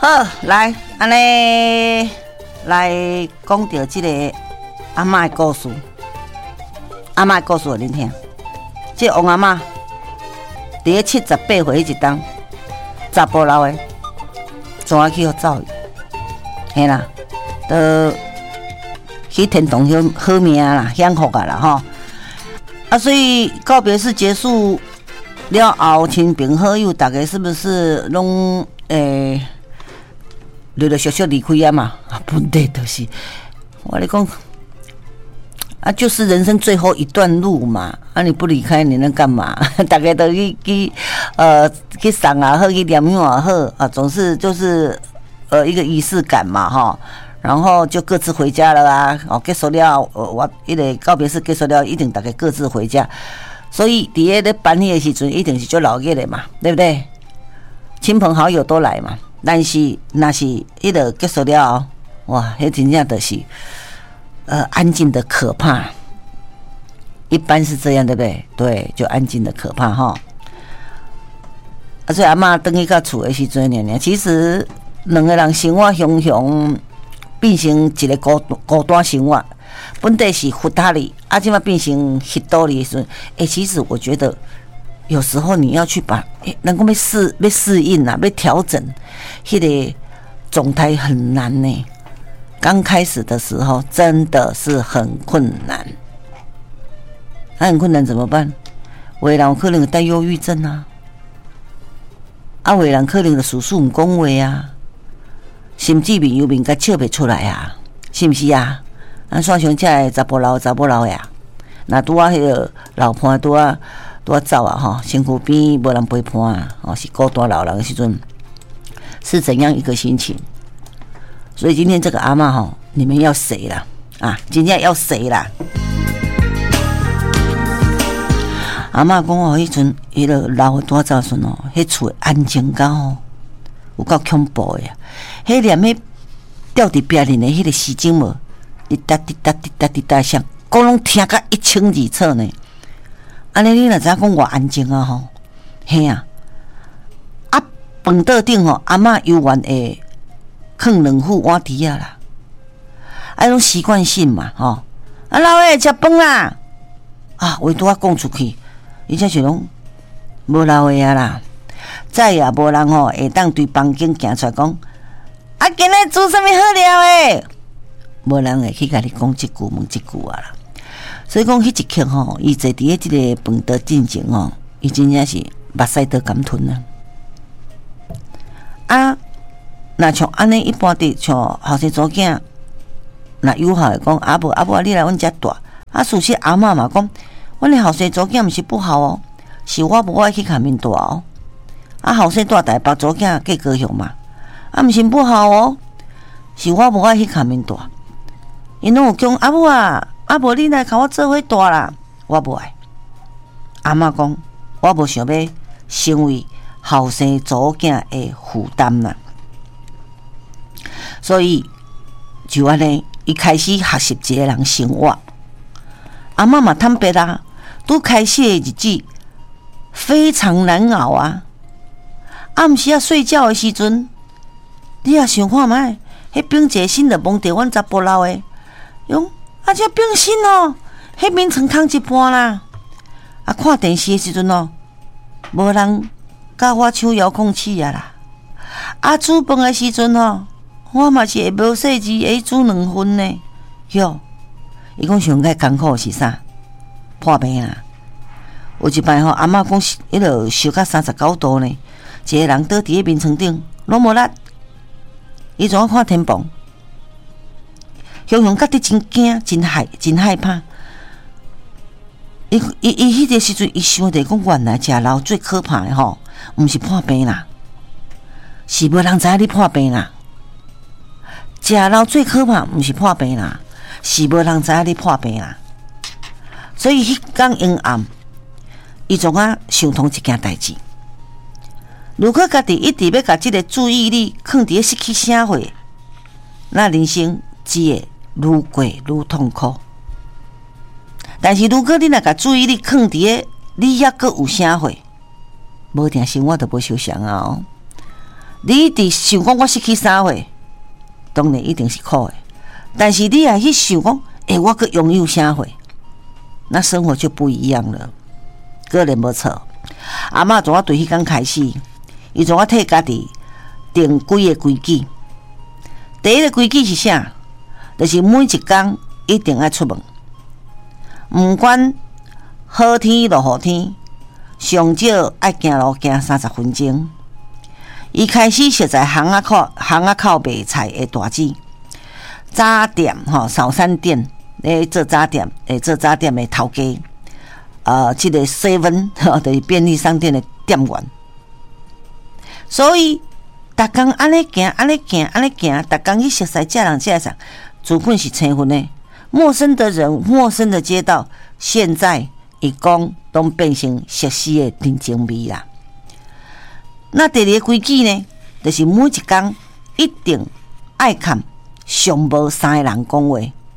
好，来，安尼来讲到这个阿嬷的故事。阿嬷的故事互恁听。这王阿嬷伫咧78岁迄一当，查甫老的，怎啊去互走？嘿啦，都去天堂享好命啦，享福啊啦吼。啊，所以告别式结束了后，亲朋好友大家是不是拢陆陆续续离开啊嘛？啊，本地就是我跟你讲啊，就是人生最后一段路嘛。啊，你不离开，你能干嘛？大家都去送啊好，去念经啊好啊，总是就是一个仪式感嘛哈。然后就各自回家了啊！哦，结束了，我一个告别式结束了，一定大家各自回家。所以伫咧咧办理的时阵，一定是做老热的嘛，对不对？亲朋好友都来嘛。但是那是一个结束了，哇，那真正就是安静的可怕。一般是这样，对不对？对，就安静的可怕哈。所以阿嬷回去到厝的时阵呢，其实两个人生活相像。变成一个孤单生活，本地是佛塔里，现在变成黑道里的时候，其实我觉得有时候你要去把，能够要适应啊，要调整，那个状态很难呢。刚开始的时候真的是很困难，很困难怎么办？有的人有可能有带忧郁症啊，有的人可能就事事唔讲话啊。甚至面有面甲笑袂出来啊，是毋是啊？咱线上遮个查甫老呀，那拄啊迄个老伴拄啊走啊吼，身躯边无人陪伴啊，哦是孤单老人的时阵，是怎样一个心情？所以今天这个阿嬷吼，你们要谁啦？啊，今天要谁啦？阿嬷讲哦，迄阵迄个老的多早时哦，迄厝安静到吼。有够恐怖的，迄连迄吊伫壁面的迄个时钟无，滴答滴答滴答滴答响，讲拢听甲一清二楚呢。安尼你若知影讲偌安静啊吼，嘿啊！啊，饭桌顶吼，阿嬷悠远会放两副碗碟啊啦，啊，种习惯性嘛吼。啊，老诶，食饭啦！啊，话拄啊讲出去，伊才是拢无老诶啊啦。再也无人吼会当对房间行出来讲，啊，今日煮啥物好料诶？无人会去甲你讲一句问一句啊啦。所以讲迄一刻吼，伊坐伫咧即个饭桌进前吼，伊真正是目屎都敢吞啊！啊，那像安尼一般的像后生祖囝，那友好的讲啊无你来阮遮住。啊，事实阿嬷嘛讲，阮的后生祖囝毋是不好哦，是我无爱去下面住哦。啊，后生住台北祖囝计高雄嘛，啊，毋是不好哦，是我无爱去下面住。因拢有讲阿母啊，啊无你来甲我做伙住啦，我无爱。阿嬷讲，我无想要成为后生祖囝的负担啦，所以就安尼，伊开始学习一个人生活。阿嬷嘛坦白啦，拄开始的日子非常难熬啊。暗时啊睡觉的时阵，你也想看卖，迄冰姐心就摸着阮查甫老的，用啊这冰心哦，迄眠床空一半啦。啊看电视的时阵哦，无人甲我抢遥控器啊啦。啊煮饭的时阵哦，我嘛是会无细字会煮2份呢。哟，伊讲上个艰苦是啥？破病啊！有一摆吼，阿嬷讲迄落烧到39度呢。一个人倒伫咧眠床顶，拢无力。伊怎啊看天棚？雄雄觉得真惊、真害怕。伊迄个时阵，伊想着讲，原来食老最可怕的吼，毋是破病啦，是无人知影你破病啦。食老最可怕，毋是破病啦，是无人知影你破病啦。所以迄天阴暗，伊怎啊想通一件代志。如果家己一直要把这个注意力放伫失去社会，那人生只会愈过愈痛苦。但是如果你若把注意力放伫你抑阁有社会，无定生活就无相像啊！ 你伫想讲我失去啥货，当然一定是苦的。但是你也去想讲，我阁拥有啥货，那生活就不一样了。个人无错，阿嬷从我对迄天开始，伊从我替家己定几个规矩。第一个规矩是啥？就是每一天一定要出门，毋管好天落雨天，上少爱行路行30分钟。伊开始熟在巷仔口卖菜的大姊，早店早餐店咧做早店的头家，这个 7 就是便利商店的店员。所以，逐工安尼行，逐工去熟悉这人这人，主困是青分的。陌生的人，陌生的街道，现在伊讲都变成熟悉的人情味啦。那第二个规矩呢，就是每一天一定爱看上无3个人讲话，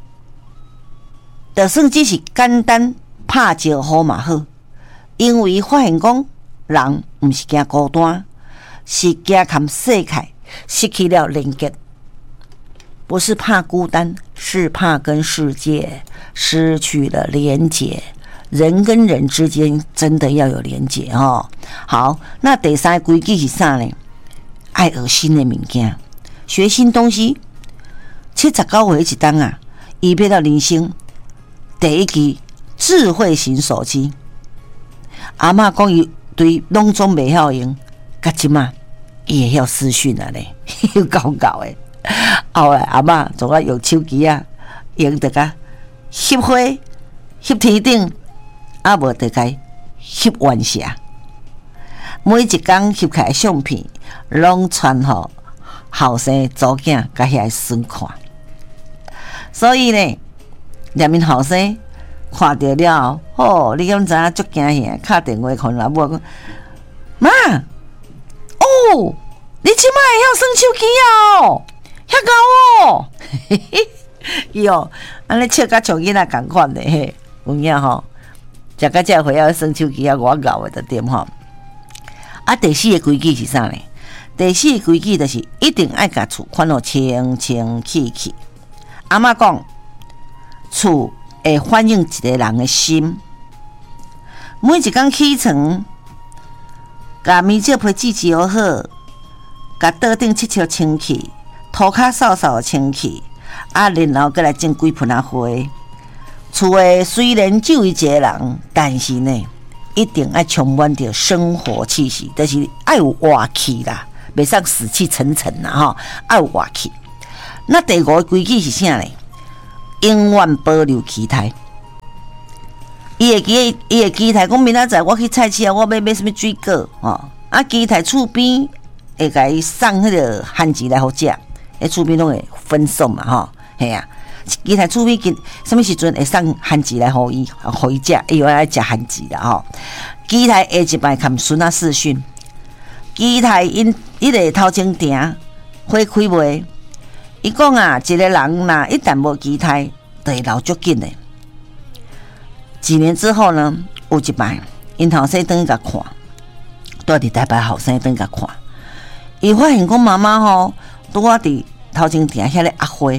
就算只是简单拍招呼嘛好，因为发现讲人毋是惊孤单，是惊和世界失去了连结。不是怕孤单，是怕跟世界失去了连结。人跟人之间真的要有连结哦。好，那第三个规矩是啥呢？爱学新的物件，学新东西。79岁一当啊，伊买到人生第一支智慧型手机。阿嬷讲伊对拢总袂晓用，甲即嘛伊会晓私讯啊咧，有够搞诶。后来阿嬷从我用手机啊，用得甲翕花、翕天顶。无得该翕晚霞，每一天翕起来相片，拢传互后生祖囝甲遐孙看。所以呢，连面后生看到了后，你敢知影足惊吓？敲电话看老母讲：妈，哦，你即摆会晓耍手机哦，遐高哦，嘿嘿，哟，安尼笑甲像囡仔共款的嘿，有影吼。食到这回要耍手机啊，我搞的点吼。第四个规矩是啥呢？第四个规矩就是一定爱甲厝看到清清气气。阿嬷讲，厝会反映一个人的心。每一天起床，甲面罩被纸纸好，甲桌顶拭拭清气，涂骹扫扫清气，然后再来种几盆花。厝诶虽然只有一个人，但是呢，一定要充满着生活气息，就是要有活气啦，袂使死气沉沉啦吼，要有活气。那第5个规矩是啥呢？永远保留期待。伊会期待讲明仔载我去菜市啊，我要买什么水果哦，期待厝边会甲伊送迄个番薯来好食，厝边拢会分送嘛吼，系啊。期待厝边什么时阵会送番薯来互伊食，伊又爱食番薯啦吼。期待下一摆看孙仔视讯，期待因迄个头前埕花开袂。伊讲啊，一个人若一旦无期待，就会老足紧的。几年之后呢，有一摆因后生转去甲看，住伫台北后生转去甲看，伊发现讲妈妈吼，拄我伫头前埕遐咧压花。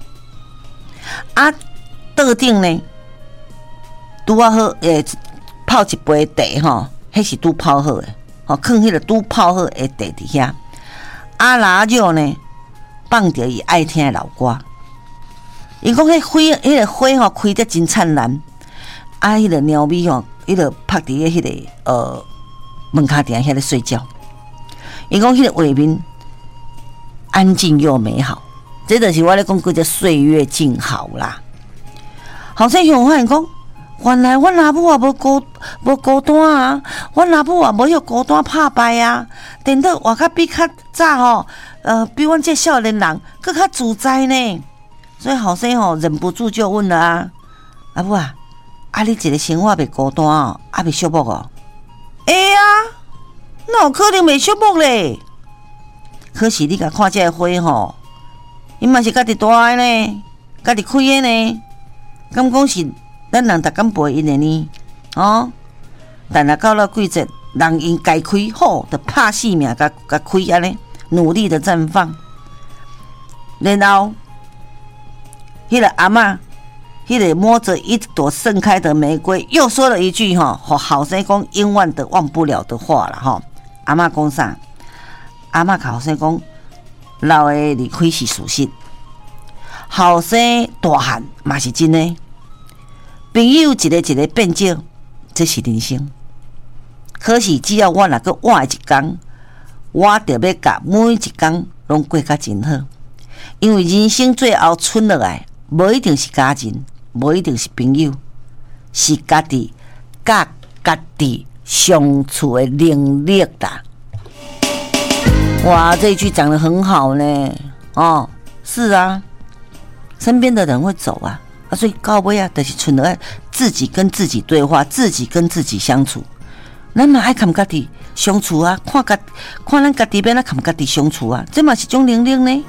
桌顶呢，拄啊好泡一杯茶吼，迄是拄泡好诶，放迄个拄泡好诶茶伫遐。腊肉呢，放着伊爱听诶老歌。伊讲迄个花吼开得真灿烂，迄个鸟咪吼，迄个趴伫迄个门骹顶遐咧睡觉。伊讲迄个画面安静又美好。这就是我咧讲叫做岁月静好啦。后生向我发现讲，原来阮阿母也无孤单啊，阮阿母也无迄孤单拍败啊，等到活较比较早吼，比阮这少年人更较自在呢。所以后生吼忍不住就问了啊，阿母啊，你一个生活袂孤单哦，袂寂寞哦？会啊，哪有可能袂寂寞咧？可是你甲看这个花吼。伊嘛是家己大个呢，家己开个呢，敢讲是咱人逐工陪因的呢？哦，但若到了季节，人因该开好，就拍死命甲开安尼， 努力的绽放。然后，那个阿嬷，那个摸着一朵盛开的玫瑰，又说了一句好生讲永远都忘不了的话了阿嬷讲啥？阿嬷甲后生讲，老的离开是事实，后生大汉嘛是真的。朋友一个一个变少，这是人生。可是只要我若搁活一天，我就要甲每一天拢过甲真好。因为人生最后剩落来，无一定是家人，无一定是朋友，是家己甲家己相处的能力啦。哇，这一句讲得很好呢。是啊，身边的人会走啊，所以到尾啊，就是剩落来自己跟自己对话，自己跟自己相处。咱嘛爱看家己相处啊，看咱家己要怎看家己相处啊，这嘛是种能力呢。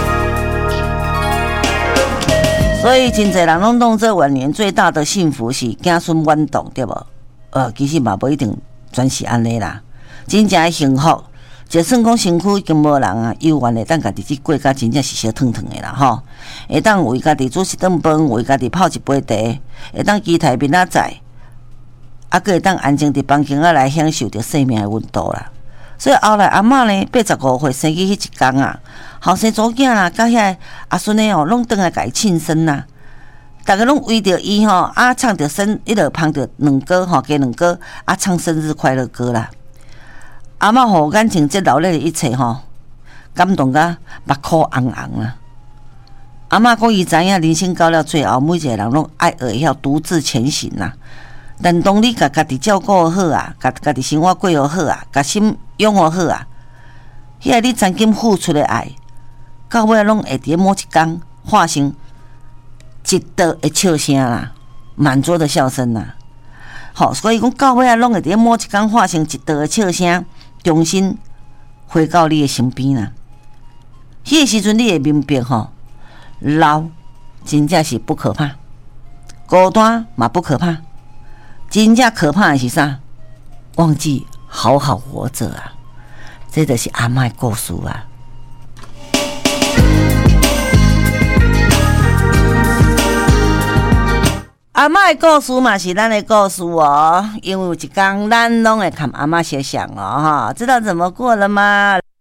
所以真侪人拢当作晚年最大的幸福是子孙满堂，对无？其实嘛无一定全是安尼啦。真正的幸福，就算讲身躯已经无人啊，有缘会当家己去过甲真正是烧烫烫的啦会当为家己煮一顿饭，为家己泡一杯茶，会当期待明仔载，还会当安静伫房间仔来享受着生命的温度啦。所以后来阿嬷呢，85岁生去迄一天啊，后生祖囝啦，甲遐阿孙的拢倒来甲伊庆生啦。大家拢围着伊唱着迄落放着两歌加两歌唱生日快乐歌啦。阿嬷互眼前这热闹的一切感动甲目眶红红啦。阿嬷讲伊知影人生到了最后，每一个人拢爱会晓独自前行啦。但当你家己照顾好啊，家己生活过好啊，家心养好啊，迄个你曾经付出的爱，到尾拢会伫某一天化成一道的笑声啦，满桌的笑声啦。所以讲到尾拢会伫某一天化成一道的笑声，重新回到你的身边啦。迄个时阵你会明白老真正是不可怕，孤单嘛不可怕。真正可怕的是啥？忘记好好活着啊！这就是阿嬷的故事啊。阿嬷的故事嘛是咱的故事因为有一天咱拢会看阿嬷写想知道怎么过了吗？